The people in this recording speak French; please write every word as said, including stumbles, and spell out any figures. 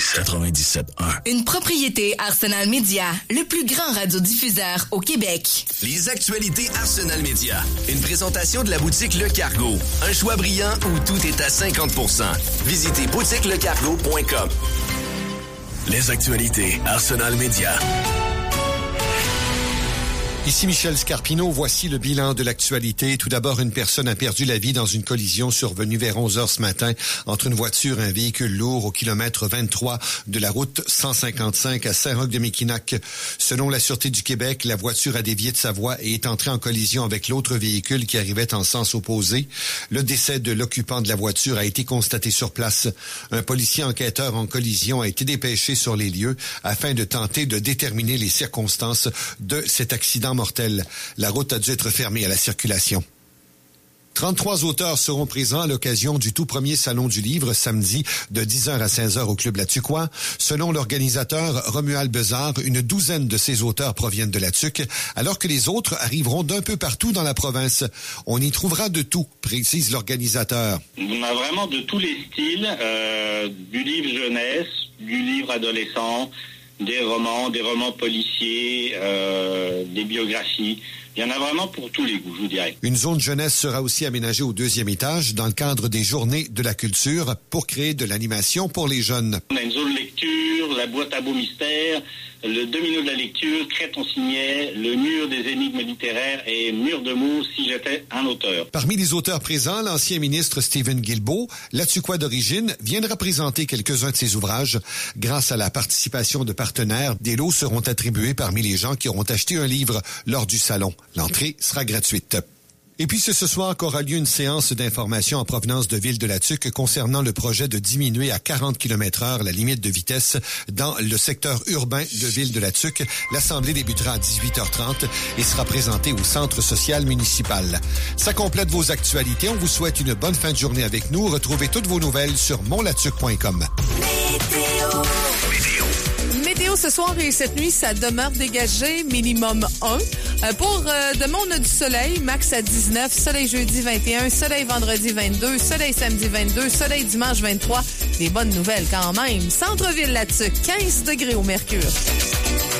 quatre-vingt-dix-sept un. Une propriété Arsenal Media, le plus grand radiodiffuseur au Québec. Les actualités Arsenal Media. Une présentation de la boutique Le Cargo. Un choix brillant où tout est à cinquante pour cent. Visitez boutique le cargo point com. Les actualités Arsenal Media. Ici Michel Scarpino, voici le bilan de l'actualité. Tout d'abord, une personne a perdu la vie dans une collision survenue vers onze heures ce matin entre une voiture et un véhicule lourd au kilomètre vingt-trois de la route cent cinquante-cinq à Saint-Roch-de-Méquinac. Selon la Sûreté du Québec, la voiture a dévié de sa voie et est entrée en collision avec l'autre véhicule qui arrivait en sens opposé. Le décès de l'occupant de la voiture a été constaté sur place. Un policier enquêteur en collision a été dépêché sur les lieux afin de tenter de déterminer les circonstances de cet accident mortel. La route a dû être fermée à la circulation. trente-trois auteurs seront présents à l'occasion du tout premier Salon du Livre, samedi de dix heures à seize heures au Club La Tuqua. Selon l'organisateur Romuald Bezard, une douzaine de ces auteurs proviennent de La Tuque, alors que les autres arriveront d'un peu partout dans la province. On y trouvera de tout, précise l'organisateur. On a vraiment de tous les styles, euh, du livre jeunesse, du livre adolescent, des romans, des romans policiers, euh, des biographies. Il y en a vraiment pour tous les goûts, je vous dirais. Une zone jeunesse sera aussi aménagée au deuxième étage dans le cadre des Journées de la culture pour créer de l'animation pour les jeunes. On a une zone lecture, la boîte à beaux mystères, le domino de la lecture, crête on signait, le mur des énigmes littéraires et mur de mots si j'étais un auteur. Parmi les auteurs présents, l'ancien ministre Stephen Guilbeault, La Tuqua d'origine, viendra présenter quelques-uns de ses ouvrages. Grâce à la participation de partenaires, des lots seront attribués parmi les gens qui auront acheté un livre lors du salon. L'entrée sera gratuite. Et puis, c'est ce soir qu'aura lieu une séance d'information en provenance de Ville-de-la-Tuque concernant le projet de diminuer à quarante kilomètres heure la limite de vitesse dans le secteur urbain de Ville-de-la-Tuque. L'Assemblée débutera à dix-huit heures trente et sera présentée au Centre social municipal. Ça complète vos actualités. On vous souhaite une bonne fin de journée avec nous. Retrouvez toutes vos nouvelles sur mon latuque point com. Météo. Météo. Météo ce soir et cette nuit, ça demeure dégagé, minimum un. Euh, pour euh, demain, on a du soleil, max à dix-neuf, soleil jeudi vingt et un, soleil vendredi vingt-deux, soleil samedi vingt-deux, soleil dimanche vingt-trois. Des bonnes nouvelles quand même. Centre-ville là-dessus, quinze degrés au mercure.